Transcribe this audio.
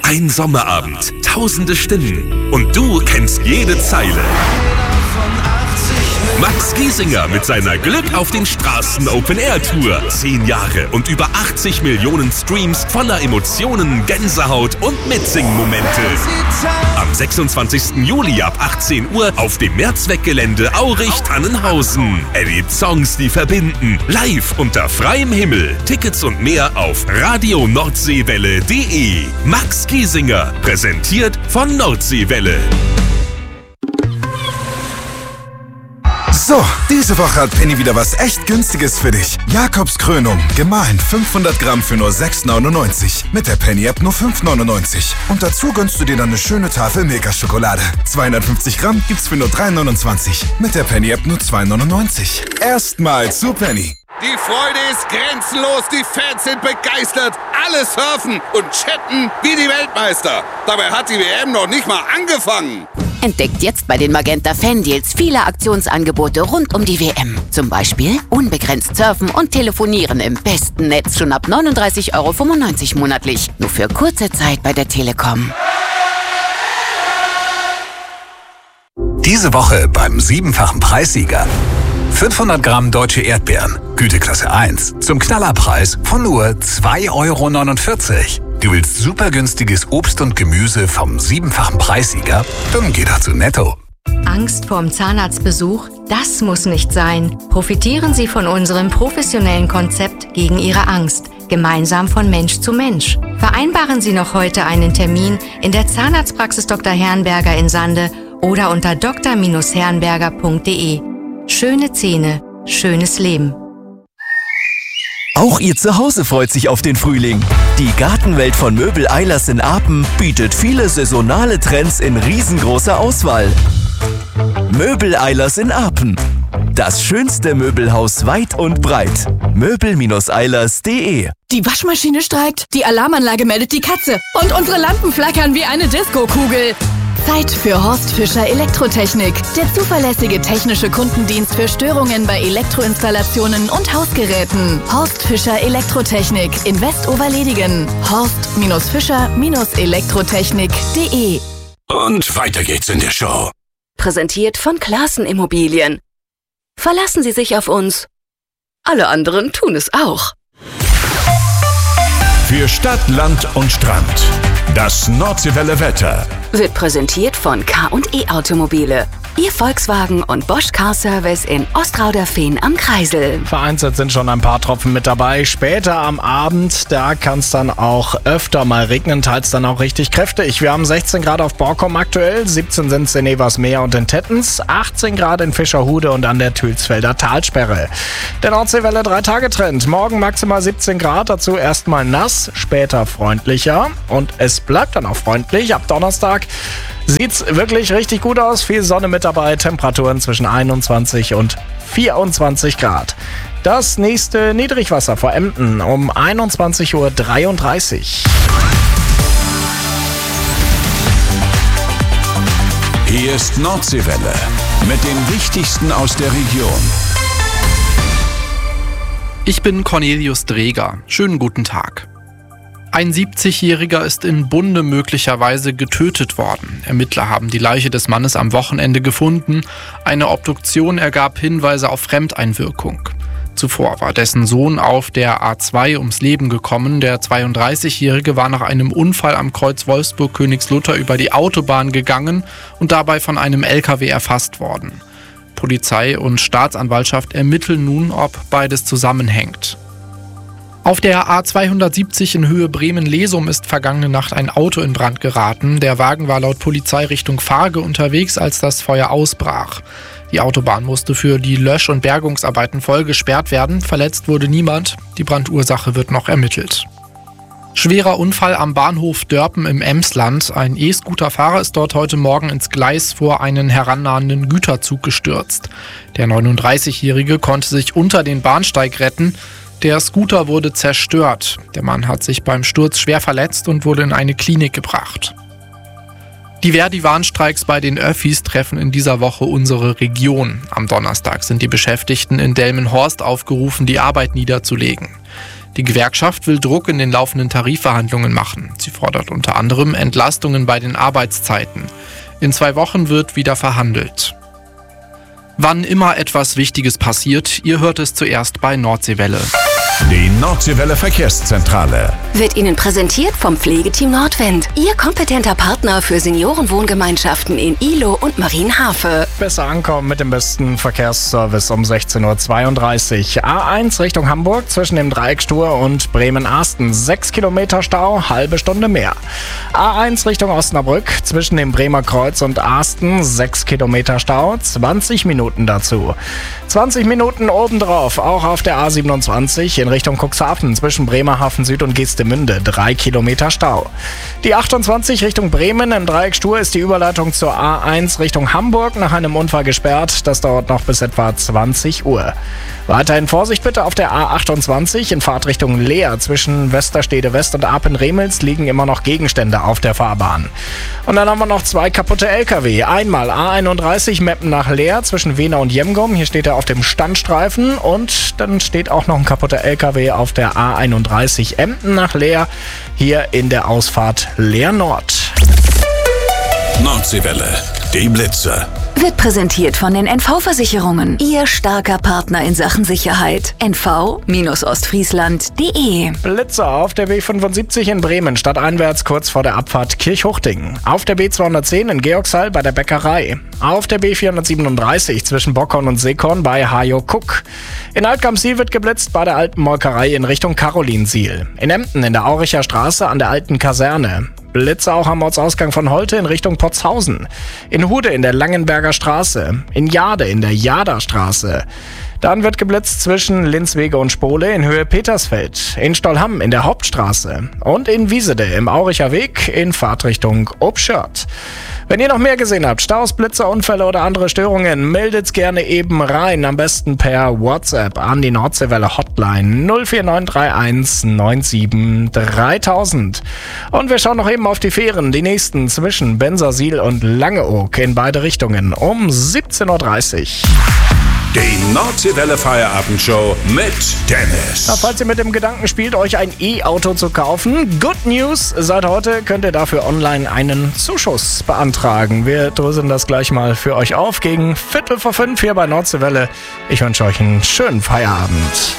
Ein Sommerabend, tausende Stimmen und du kennst jede Zeile. Max Giesinger mit seiner Glück auf den Straßen Open Air Tour. 10 Jahre und über 80 Millionen Streams voller Emotionen, Gänsehaut und Mitsingen-Momente. Am 26. Juli ab 18 Uhr auf dem Mehrzweckgelände Aurich-Tannenhausen. Erlebt Songs, die verbinden. Live unter freiem Himmel. Tickets und mehr auf radionordseewelle.de. Max Giesinger, präsentiert von Nordseewelle. So, diese Woche hat Penny wieder was echt Günstiges für dich. Jakobskrönung, gemahlen 500 Gramm für nur 6,99. Mit der Penny-App nur 5,99. Und dazu gönnst du dir dann eine schöne Tafel Milka-Schokolade. 250 Gramm gibt's für nur 3,29. Mit der Penny-App nur 2,99. Erstmal zu Penny. Die Freude ist grenzenlos, die Fans sind begeistert, alle surfen und chatten wie die Weltmeister. Dabei hat die WM noch nicht mal angefangen. Entdeckt jetzt bei den Magenta Fan-Deals viele Aktionsangebote rund um die WM. Zum Beispiel unbegrenzt surfen und telefonieren im besten Netz schon ab 39,95 € monatlich. Nur für kurze Zeit bei der Telekom. Diese Woche beim 7-fachen Preissieger. 500 Gramm deutsche Erdbeeren, Güteklasse 1, zum Knallerpreis von nur 2,49 €. Du willst super günstiges Obst und Gemüse vom 7-fachen Preissieger? Dann geh doch zu Netto. Angst vorm Zahnarztbesuch? Das muss nicht sein. Profitieren Sie von unserem professionellen Konzept gegen Ihre Angst. Gemeinsam von Mensch zu Mensch. Vereinbaren Sie noch heute einen Termin in der Zahnarztpraxis Dr. Herrenberger in Sande oder unter dr-herrenberger.de. Schöne Zähne, schönes Leben. Auch Ihr Zuhause freut sich auf den Frühling. Die Gartenwelt von Möbel Eilers in Apen bietet viele saisonale Trends in riesengroßer Auswahl. Möbel Eilers in Apen. Das schönste Möbelhaus weit und breit. möbel-eilers.de. Die Waschmaschine streikt, die Alarmanlage meldet die Katze und unsere Lampen flackern wie eine Disco-Kugel. Zeit für Horst Fischer Elektrotechnik, der zuverlässige technische Kundendienst für Störungen bei Elektroinstallationen und Hausgeräten. Horst Fischer Elektrotechnik in Westoverledigen. Horst-Fischer-Elektrotechnik.de. Und weiter geht's in der Show. Präsentiert von Classen Immobilien. Verlassen Sie sich auf uns. Alle anderen tun es auch. Für Stadt, Land und Strand. Das Nordseewelle Wetter Wird präsentiert von K&E Automobile. Ihr Volkswagen und Bosch Car Service in Ostrauderfehn am Kreisel. Vereinzelt sind schon ein paar Tropfen mit dabei. Später am Abend, da kann es dann auch öfter mal regnen, teils dann auch richtig kräftig. Wir haben 16 Grad auf Borkum aktuell, 17 sind es in Eversmeer und in Tettens, 18 Grad in Fischerhude und an der Tülsfelder Talsperre. Der Nordseewelle 3-Tage-Trend. Morgen maximal 17 Grad, dazu erstmal nass, später freundlicher. Und es bleibt dann auch freundlich. Ab Donnerstag sieht's wirklich richtig gut aus. Viel Sonne mit dabei, Temperaturen zwischen 21 und 24 Grad. Das nächste Niedrigwasser vor Emden um 21:33 Uhr. Hier ist Nordseewelle mit dem Wichtigsten aus der Region. Ich bin Cornelius Dreger. Schönen guten Tag. Ein 70-Jähriger ist in Bunde möglicherweise getötet worden. Ermittler haben die Leiche des Mannes am Wochenende gefunden. Eine Obduktion ergab Hinweise auf Fremdeinwirkung. Zuvor war dessen Sohn auf der A2 ums Leben gekommen. Der 32-Jährige war nach einem Unfall am Kreuz Wolfsburg-Königslutter über die Autobahn gegangen und dabei von einem LKW erfasst worden. Polizei und Staatsanwaltschaft ermitteln nun, ob beides zusammenhängt. Auf der A270 in Höhe Bremen-Lesum ist vergangene Nacht ein Auto in Brand geraten. Der Wagen war laut Polizei Richtung Farge unterwegs, als das Feuer ausbrach. Die Autobahn musste für die Lösch- und Bergungsarbeiten voll gesperrt werden. Verletzt wurde niemand. Die Brandursache wird noch ermittelt. Schwerer Unfall am Bahnhof Dörpen im Emsland. Ein E-Scooter-Fahrer ist dort heute Morgen ins Gleis vor einen herannahenden Güterzug gestürzt. Der 39-Jährige konnte sich unter den Bahnsteig retten. Der Scooter wurde zerstört. Der Mann hat sich beim Sturz schwer verletzt und wurde in eine Klinik gebracht. Die Verdi-Warnstreiks bei den Öffis treffen in dieser Woche unsere Region. Am Donnerstag sind die Beschäftigten in Delmenhorst aufgerufen, die Arbeit niederzulegen. Die Gewerkschaft will Druck in den laufenden Tarifverhandlungen machen. Sie fordert unter anderem Entlastungen bei den Arbeitszeiten. In 2 Wochen wird wieder verhandelt. Wann immer etwas Wichtiges passiert, ihr hört es zuerst bei Nordseewelle. Die Nordseewelle Verkehrszentrale Wird Ihnen präsentiert vom Pflegeteam Nordwind. Ihr kompetenter Partner für Seniorenwohngemeinschaften in Ihlow und Marienhafe. Besser ankommen mit dem besten Verkehrsservice um 16.32 Uhr. A1 Richtung Hamburg zwischen dem Dreieck Stur und Bremen-Asten. 6 Kilometer Stau, halbe Stunde mehr. A1 Richtung Osnabrück zwischen dem Bremer Kreuz und Asten. 6 Kilometer Stau, 20 Minuten dazu. 20 Minuten obendrauf, auch auf der A27 in Richtung Cuxhaven zwischen Bremerhaven Süd und Geestemünde. 3 Kilometer Stau. Die 28 Richtung Bremen im Dreieck Stur ist die Überleitung zur A1 Richtung Hamburg nach einem Unfall gesperrt. Das dauert noch bis etwa 20 Uhr. Weiterhin Vorsicht bitte auf der A28 in Fahrtrichtung Leer. Zwischen Westerstede West und Apen-Remels liegen immer noch Gegenstände auf der Fahrbahn. Und dann haben wir noch 2 kaputte LKW. Einmal A31 Meppen nach Leer zwischen Wena und Jemgum. Hier steht er auf dem Standstreifen. Und dann steht auch noch ein kaputter LKW auf der A31 Emden nach Leer. Hier in der Ausfahrt Leer Nord. Nordseewelle, die Blitzer. Wird präsentiert von den NV-Versicherungen. Ihr starker Partner in Sachen Sicherheit. nv-ostfriesland.de. Blitzer auf der B75 in Bremen, stadteinwärts kurz vor der Abfahrt Kirchhuchting. Auf der B210 in Georgshall bei der Bäckerei. Auf der B437 zwischen Bockhorn und Seekorn bei Hajo Kuck. In Altgamsiel wird geblitzt bei der alten Molkerei in Richtung Karolinsiel. In Emden in der Auricher Straße an der alten Kaserne. Blitzer auch am Ortsausgang von Holte in Richtung Potshausen. In Hude in der Langenberger Straße. In Jade in der Jaderstraße. Dann wird geblitzt zwischen Linzwege und Spole in Höhe Petersfeld. In Stollham in der Hauptstraße. Und in Wiesede im Auricher Weg in Fahrtrichtung Obschört. Wenn ihr noch mehr gesehen habt, Staus, Blitzer, Unfälle oder andere Störungen, meldet's gerne eben rein. Am besten per WhatsApp an die Nordseewelle Hotline 04931 97 3000. Und wir schauen noch eben auf die Fähren, die nächsten zwischen Bensersiel und Langeoog in beide Richtungen um 17.30 Uhr. Die Nordseewelle Feierabendshow mit Dennis. Na, falls ihr mit dem Gedanken spielt, euch ein E-Auto zu kaufen, Good News, seit heute könnt ihr dafür online einen Zuschuss beantragen. Wir dröseln das gleich mal für euch auf gegen 4:45 hier bei Nordseewelle. Ich wünsche euch einen schönen Feierabend.